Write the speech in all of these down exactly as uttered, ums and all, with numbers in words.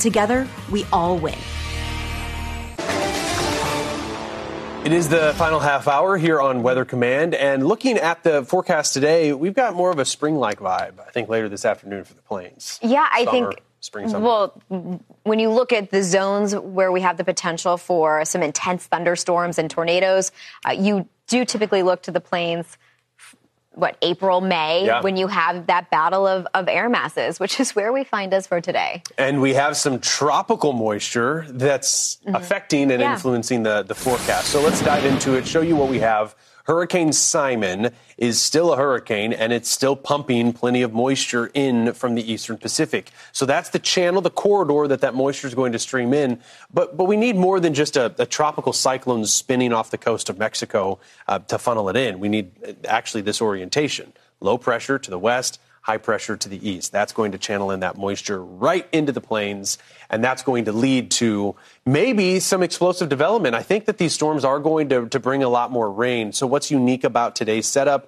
Together, we all win. It is the final half hour here on Weather Command, and looking at the forecast today, we've got more of a spring-like vibe, I think, later this afternoon for the plains. Yeah, I summer, think, spring, summer. Well, when you look at the zones where we have the potential for some intense thunderstorms and tornadoes, uh, you do typically look to the plains, what, April, May, yeah. when you have that battle of, of air masses, which is where we find us for today. And we have some tropical moisture that's mm-hmm. affecting and yeah. influencing the, the forecast. So let's dive into it, show you what we have. Hurricane Simon is still a hurricane, and it's still pumping plenty of moisture in from the eastern Pacific. So that's the channel, the corridor that that moisture is going to stream in. But but we need more than just a, a tropical cyclone spinning off the coast of Mexico uh, to funnel it in. We need actually this orientation. Low pressure to the west, high pressure to the east. That's going to channel in that moisture right into the plains, and that's going to lead to maybe some explosive development. I think that these storms are going to, to bring a lot more rain. So what's unique about today's setup?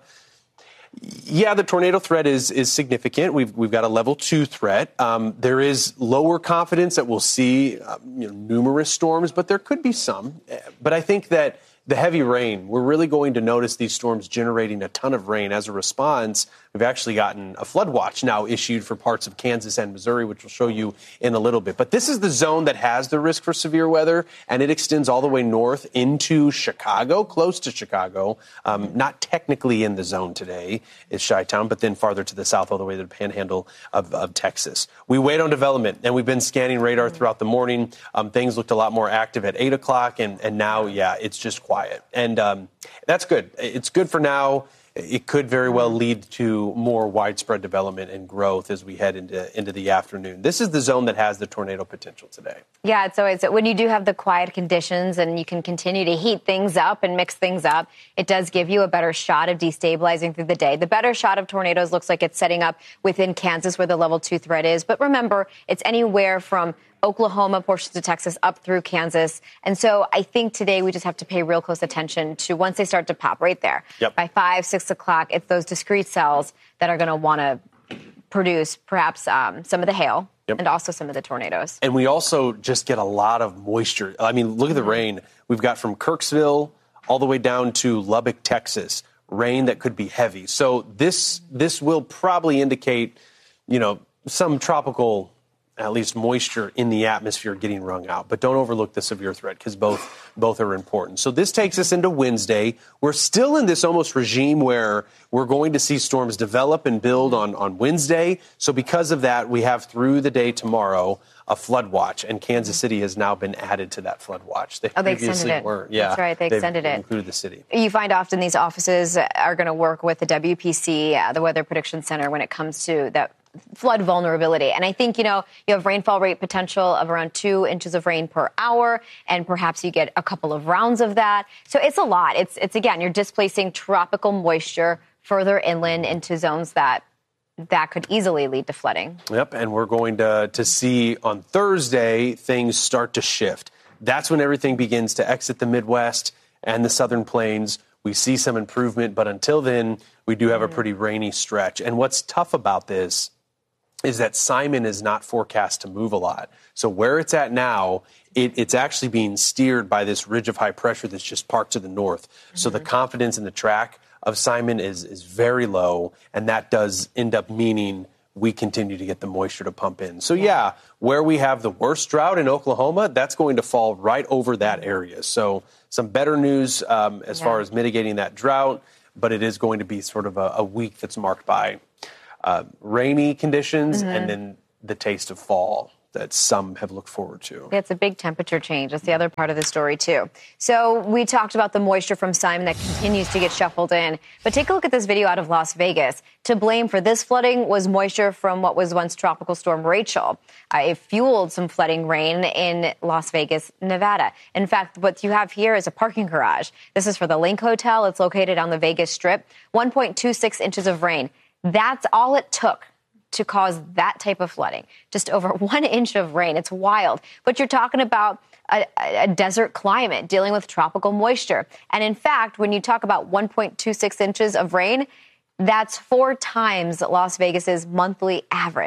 Yeah, the tornado threat is is significant. We've we've got a level two threat. Um, there is lower confidence that we'll see uh, you know, numerous storms, but there could be some. But I think that the heavy rain, we're really going to notice these storms generating a ton of rain. As a response, we've actually gotten a flood watch now issued for parts of Kansas and Missouri, which we'll show you in a little bit. But this is the zone that has the risk for severe weather, and it extends all the way north into Chicago, close to Chicago. Um, not technically in the zone today is Chi-Town, but then farther to the south all the way to the panhandle of, of Texas. We wait on development, and we've been scanning radar throughout the morning. Um, things looked a lot more active at eight o'clock, and, and now, yeah, it's just quiet. And um, that's good. It's good for now. It could very well lead to more widespread development and growth as we head into into the afternoon. This is the zone that has the tornado potential today. Yeah, it's always when you do have the quiet conditions and you can continue to heat things up and mix things up, it does give you a better shot of destabilizing through the day. The better shot of tornadoes looks like it's setting up within Kansas where the level two threat is. But remember, it's anywhere from Oklahoma, portions of Texas, up through Kansas. And so I think today we just have to pay real close attention to once they start to pop right there. Yep. By five, six o'clock, it's those discrete cells that are going to want to produce perhaps um, some of the hail yep. and also some of the tornadoes. And we also just get a lot of moisture. I mean, look at the mm-hmm. rain. We've got from Kirksville all the way down to Lubbock, Texas, rain that could be heavy. So this this will probably indicate, you know, some tropical at least moisture in the atmosphere getting wrung out. But don't overlook the severe threat because both both are important. So this takes us into Wednesday. We're still in this almost regime where we're going to see storms develop and build on, on Wednesday. So because of that, we have through the day tomorrow a flood watch, and Kansas City has now been added to that flood watch. They oh, they previously extended it. weren't. Yeah, that's right. They extended it. Included the city. You find often these offices are going to work with the W P C, uh, the Weather Prediction Center, when it comes to that flood vulnerability. And I think, you know, you have rainfall rate potential of around two inches of rain per hour, and perhaps you get a couple of rounds of that. So it's a lot. It's, it's again, you're displacing tropical moisture further inland into zones that that could easily lead to flooding. Yep, and we're going to, to see on Thursday things start to shift. That's when everything begins to exit the Midwest and the Southern Plains. We see some improvement, but until then, we do have a pretty rainy stretch. And what's tough about this is that Simon is not forecast to move a lot. So where it's at now, it, it's actually being steered by this ridge of high pressure that's just parked to the north. Mm-hmm. So the confidence in the track of Simon is, is very low, and that does end up meaning we continue to get the moisture to pump in. So, yeah, where we have the worst drought in Oklahoma, that's going to fall right over that area. So some better news um, as yeah. far as mitigating that drought, but it is going to be sort of a, a week that's marked by uh, rainy conditions mm-hmm. and then the taste of fall that some have looked forward to. It's a big temperature change. That's the other part of the story, too. So we talked about the moisture from Simon that continues to get shuffled in. But take a look at this video out of Las Vegas. To blame for this flooding was moisture from what was once Tropical Storm Rachel. Uh, it fueled some flooding rain in Las Vegas, Nevada. In fact, what you have here is a parking garage. This is for the Link Hotel. It's located on the Vegas Strip. one point two six inches of rain. That's all it took to cause that type of flooding. Just over one inch of rain. It's wild. But you're talking about a, a desert climate dealing with tropical moisture. And in fact, when you talk about one point two six inches of rain, that's four times Las Vegas's monthly average.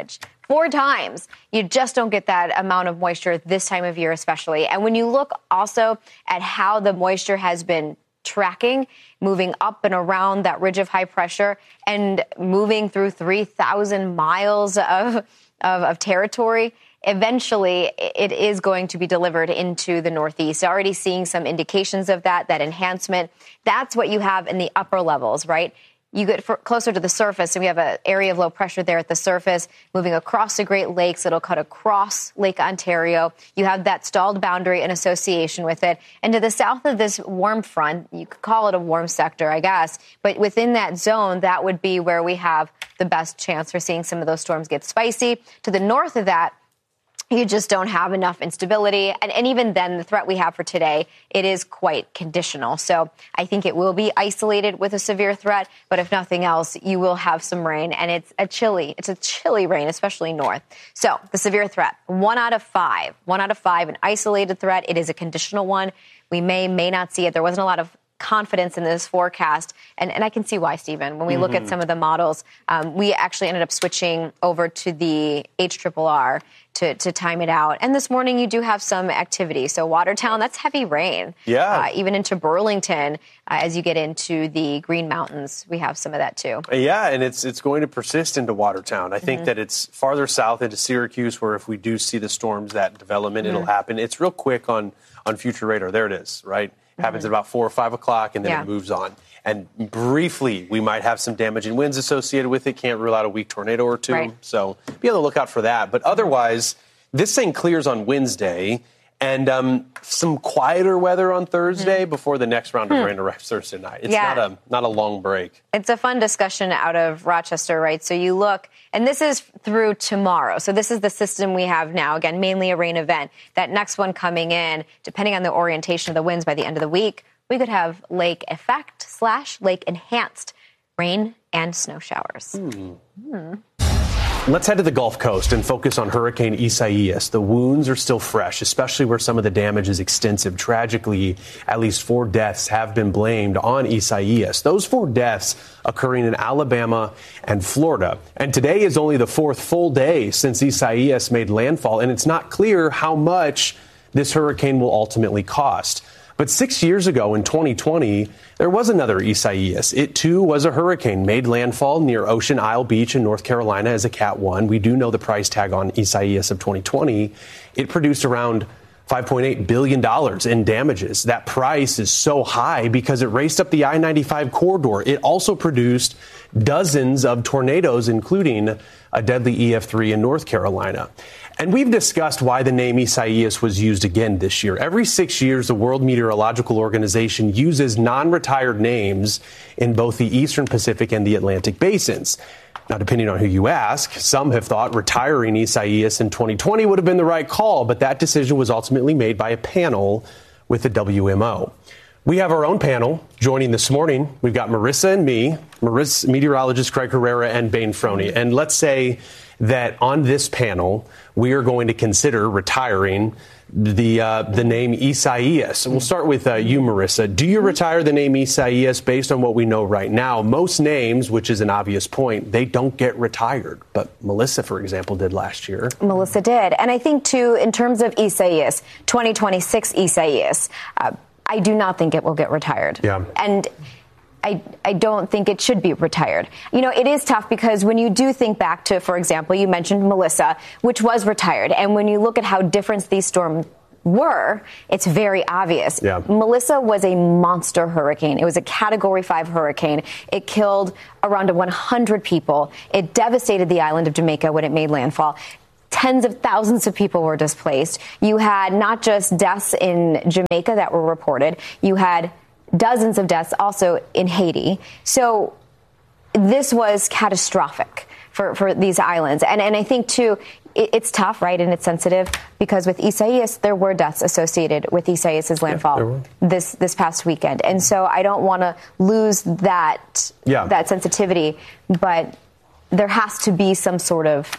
four times. You just don't get that amount of moisture this time of year, especially. And when you look also at how the moisture has been tracking, moving up and around that ridge of high pressure and moving through three thousand miles of, of, of territory, eventually it is going to be delivered into the Northeast. Already seeing some indications of that, that enhancement. That's what you have in the upper levels, right? You get for, closer to the surface, and we have an area of low pressure there at the surface, moving across the Great Lakes. It'll cut across Lake Ontario. You have that stalled boundary in association with it. And to the south of this warm front, you could call it a warm sector, I guess, but within that zone, that would be where we have the best chance for seeing some of those storms get spicy. To the north of that, you just don't have enough instability. And, and even then, the threat we have for today, it is quite conditional. So I think it will be isolated with a severe threat. But if nothing else, you will have some rain. And it's a chilly, it's a chilly rain, especially north. So the severe threat, one out of five, one out of five, an isolated threat. It is a conditional one. We may, may not see it. There wasn't a lot of confidence in this forecast. And, and I can see why, Stephen. When we mm-hmm. look at some of the models, um, we actually ended up switching over to the H R R R to, to time it out. And this morning, you do have some activity. So Watertown, that's heavy rain. Yeah. Uh, even into Burlington, uh, as you get into the Green Mountains, we have some of that too. Yeah, and it's it's going to persist into Watertown. I think mm-hmm. that it's farther south into Syracuse, where if we do see the storms, that development, mm-hmm. it'll happen. It's real quick on, on future radar. There it is, right? Happens mm-hmm. at about four or five o'clock, and then yeah. it moves on. And briefly, we might have some damaging winds associated with it. Can't rule out a weak tornado or two. Right. So be on the lookout for that. But otherwise, this thing clears on Wednesday, and um, some quieter weather on Thursday mm-hmm. before the next round of hmm. rain arrives Thursday night. It's yeah. not a not a long break. It's a fun discussion out of Rochester, right? So you look, and this is through tomorrow. So this is the system we have now. Again, mainly a rain event. That next one coming in, depending on the orientation of the winds by the end of the week, we could have lake effect slash lake enhanced rain and snow showers. Hmm. Hmm. Let's head to the Gulf Coast and focus on Hurricane Isaias. The wounds are still fresh, especially where some of the damage is extensive. Tragically, at least four deaths have been blamed on Isaias. Those four deaths occurring in Alabama and Florida. And today is only the fourth full day since Isaias made landfall, and it's not clear how much this hurricane will ultimately cost. But six years ago in twenty twenty, there was another Isaias. It, too, was a hurricane, made landfall near Ocean Isle Beach in North Carolina as a Cat one. We do know the price tag on Isaias of twenty twenty. It produced around five point eight billion dollars in damages. That price is so high because it raced up the I ninety-five corridor. It also produced dozens of tornadoes, including a deadly E F three in North Carolina. And we've discussed why the name Isaias was used again this year. Every six years, the World Meteorological Organization uses non-retired names in both the Eastern Pacific and the Atlantic basins. Now, depending on who you ask, some have thought retiring Isaias in twenty twenty would have been the right call, but that decision was ultimately made by a panel with the W M O. We have our own panel joining this morning. We've got Marissa and me, Marissa, meteorologist Craig Herrera, and Bane Frohney. And let's say that on this panel, we are going to consider retiring the uh, the name Isaias. We'll start with uh, you, Marissa. Do you retire the name Isaias based on what we know right now? Most names, which is an obvious point, they don't get retired. But Melissa, for example, did last year. Melissa did. And I think, too, in terms of Isaias, twenty twenty-six Isaias, uh, I do not think it will get retired. Yeah. And I, I don't think it should be retired. You know, it is tough because when you do think back to, for example, you mentioned Melissa, which was retired. And when you look at how different these storms were, it's very obvious. Yeah. Melissa was a monster hurricane. It was a Category five hurricane. It killed around one hundred people. It devastated the island of Jamaica when it made landfall. Tens of thousands of people were displaced. You had not just deaths in Jamaica that were reported. You had dozens of deaths also in Haiti. So this was catastrophic for, for these islands. And, and I think, too, it, it's tough, right, and it's sensitive because with Isaias, there were deaths associated with Isaias' landfall yeah, this this past weekend. And so I don't want to lose that, yeah. that sensitivity, but there has to be some sort of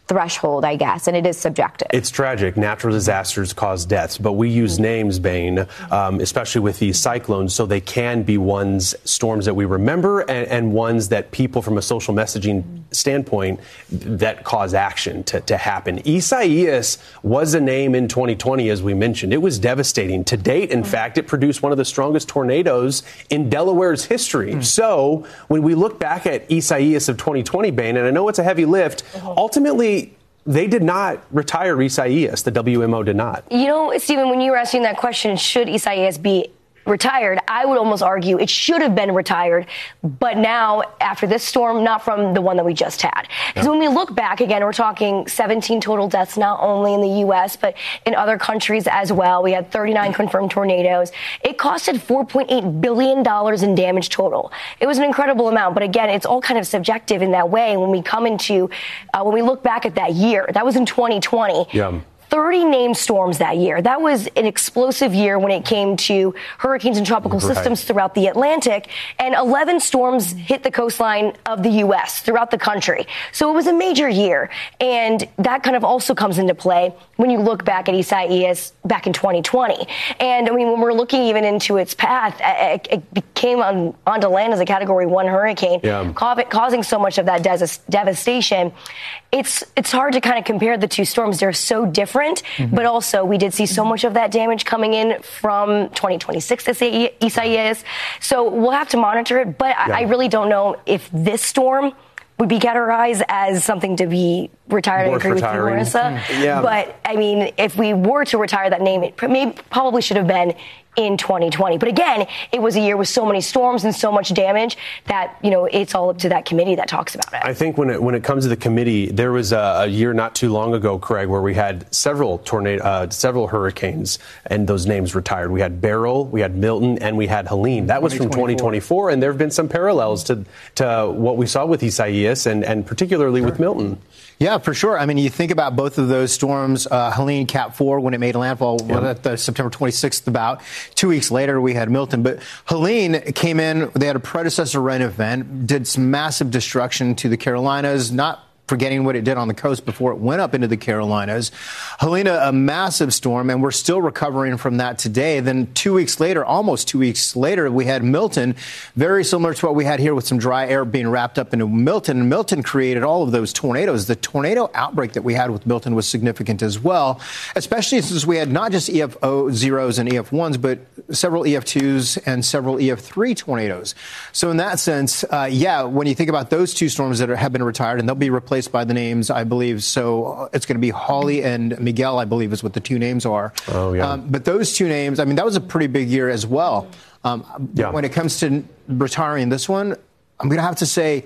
threshold, I guess, and it is subjective. It's tragic. Natural disasters cause deaths, but we use names, Bain, um, especially with these cyclones, so they can be ones, storms that we remember and, and ones that people from a social messaging standpoint that cause action to, to happen. Isaias was a name in twenty twenty, as we mentioned. It was devastating. To date, in fact, it produced one of the strongest tornadoes in Delaware's history. Mm. So when we look back at Isaias of twenty twenty, Bain, and I know it's a heavy lift, uh-huh. ultimately, they did not retire Isaias. The W M O did not. You know, Stephen, when you were asking that question, should Isaias be retired, I would almost argue it should have been retired, but now after this storm, not from the one that we just had. Because yeah. when we look back again, we're talking seventeen total deaths, not only in the U S, but in other countries as well. We had thirty-nine confirmed tornadoes. It costed four point eight billion dollars in damage total. It was an incredible amount, but again, it's all kind of subjective in that way. When we come into, uh, when we look back at that year, that was in twenty twenty. Yeah. thirty named storms that year. That was an explosive year when it came to hurricanes and tropical right. systems throughout the Atlantic, and eleven storms hit the coastline of the U S throughout the country. So it was a major year, and that kind of also comes into play when you look back at Isaias back in twenty twenty. And I mean, when we're looking even into its path, it, it came on onto land as a Category One hurricane, yeah. causing so much of that des- devastation. It's it's hard to kind of compare the two storms. They're so different. Mm-hmm. But also, we did see so much of that damage coming in from twenty twenty-six to say Isaias. So we'll have to monitor it. But yeah. I, I really don't know if this storm would be categorized as something to be retired. Worth I agree retiring. with you, Marissa. Mm. Yeah. But, I mean, if we were to retire that name, it maybe, probably should have been in twenty twenty. But again, it was a year with so many storms and so much damage that, you know, it's all up to that committee that talks about it. I think when it when it comes to the committee, there was a, a year not too long ago, Craig, where we had several tornado, uh, several hurricanes, and those names retired. We had Beryl, we had Milton, and we had Helene. That was from twenty twenty-four, and there have been some parallels to to what we saw with Isaias, and, and particularly sure. with Milton. Yeah, for sure. I mean, you think about both of those storms, uh, Helene, Cat four, when it made landfall yeah. at the September twenty-sixth about. Two weeks later, we had Milton. But Helene came in, they had a predecessor rain event, did some massive destruction to the Carolinas, not forgetting what it did on the coast before it went up into the Carolinas. Helene, a massive storm, and we're still recovering from that today. Then two weeks later, almost two weeks later, we had Milton, very similar to what we had here with some dry air being wrapped up into Milton. Milton created all of those tornadoes. The tornado outbreak that we had with Milton was significant as well, especially since we had not just E F zeros and E F ones, but several E F twos and several E F three tornadoes. So in that sense, uh, yeah, when you think about those two storms that are, have been retired, and they'll be replaced by the names, I believe. So it's going to be Holly and Miguel, I believe, is what the two names are. Oh, yeah. Um, but those two names, I mean, that was a pretty big year as well. Um, yeah. When it comes to retiring this one, I'm going to have to say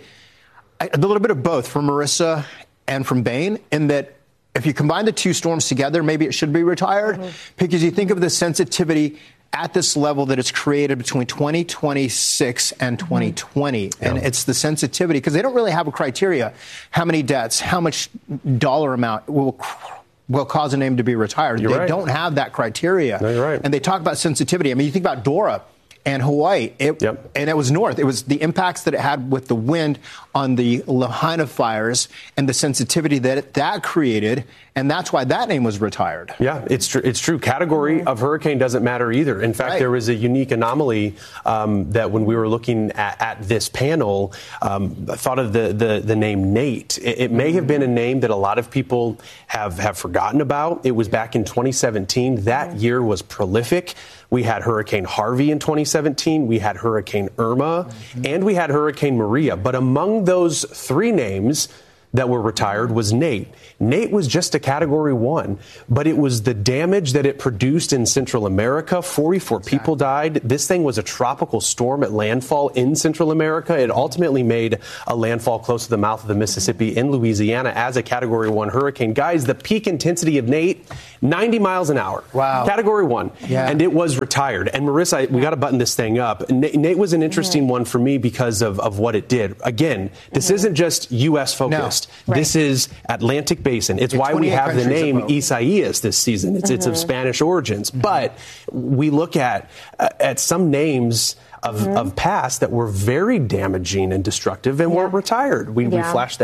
a little bit of both from Marissa and from Bain, in that if you combine the two storms together, maybe it should be retired, mm-hmm. because you think of the sensitivity at this level that it's created between twenty twenty-six and twenty twenty. Mm-hmm. And yeah. it's the sensitivity, because they don't really have a criteria. How many deaths, how much dollar amount will will cause a name to be retired. You're they right. don't have that criteria. No, you're right. And they talk about sensitivity. I mean, you think about Dora and Hawaii, it, yep. and it was north. It was the impacts that it had with the wind on the Lahaina fires and the sensitivity that it, that created, and that's why that name was retired. Yeah, it's true. It's true. Category of hurricane doesn't matter either. In fact, right. there was a unique anomaly um, that when we were looking at, at this panel, um, I thought of the, the, the name Nate. It, it may have been a name that a lot of people have, have forgotten about. It was back in twenty seventeen. That year was prolific. We had Hurricane Harvey in twenty seventeen, we had Hurricane Irma, mm-hmm. and we had Hurricane Maria. But among those three names that were retired was Nate. Nate was just a Category One, but it was the damage that it produced in Central America. forty-four exactly. people died. This thing was a tropical storm at landfall in Central America. It ultimately made a landfall close to the mouth of the Mississippi in Louisiana as a Category One hurricane. Guys, the peak intensity of Nate, ninety miles an hour. Wow. Category One. Yeah. And it was retired. And Marissa, we got to button this thing up. Nate, Nate was an interesting mm-hmm. one for me because of, of what it did. Again, this mm-hmm. isn't just U S focused. No. Right. This is Atlantic Basin. It's, it's why we have the name Isaias this season. It's, mm-hmm. it's of Spanish origins. Mm-hmm. But we look at uh, at some names of, mm-hmm. of past that were very damaging and destructive and yeah. weren't retired. We, yeah. we flashed that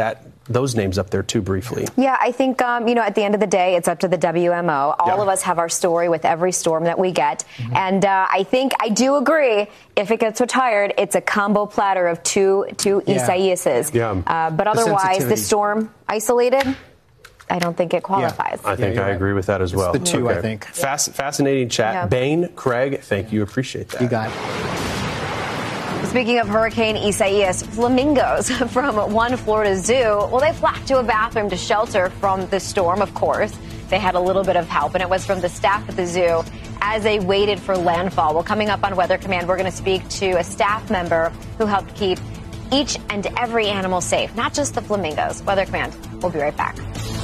those names up there too briefly. Yeah, I think, um, you know, at the end of the day, it's up to the W M O. All yeah. of us have our story with every storm that we get. Mm-hmm. And uh, I think I do agree, if it gets retired, it's a combo platter of two, two yeah. Isaiases. Yeah. Uh, but otherwise, the, the storm isolated, I don't think it qualifies. Yeah. I think yeah, I right. agree with that as well. It's the two, okay. I think. Fas- fascinating chat. Yeah. Bain, Craig, thank you. Appreciate that. You got it. Speaking of Hurricane Isaias, flamingos from one Florida zoo, well, they flocked to a bathroom to shelter from the storm, of course. They had a little bit of help, and it was from the staff at the zoo as they waited for landfall. Well, coming up on Weather Command, we're going to speak to a staff member who helped keep each and every animal safe, not just the flamingos. Weather Command, we'll be right back.